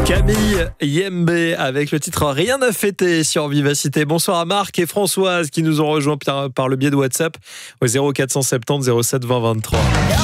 Camille Yembe avec le titre Rien à fêter sur Vivacité. Bonsoir à Marc et Françoise qui nous ont rejoints par le biais de WhatsApp au 0470 07 20 23.